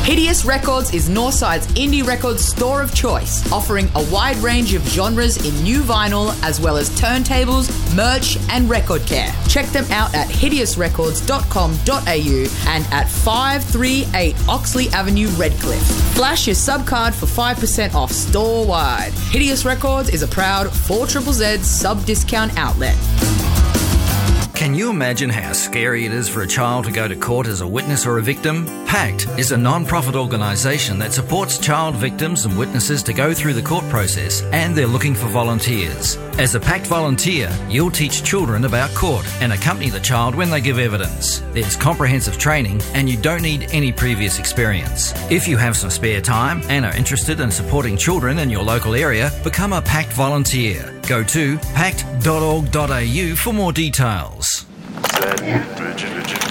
Hideous Records is Northside's indie record store of choice, offering a wide range of genres in new vinyl as well as turntables, merch and record care. Check them out at hideousrecords.com.au and at 538 Oxley Avenue, Redcliffe. Flash your subcard for 5% off store-wide. Hideous Records is a proud 4ZZZ sub-discount outlet. Can you imagine how scary it is for a child to go to court as a witness or a victim? PACT is a non-profit organisation that supports child victims and witnesses to go through the court process, and they're looking for volunteers. As a PACT volunteer, you'll teach children about court and accompany the child when they give evidence. There's comprehensive training and you don't need any previous experience. If you have some spare time and are interested in supporting children in your local area, become a PACT volunteer. Go to pact.org.au for more details.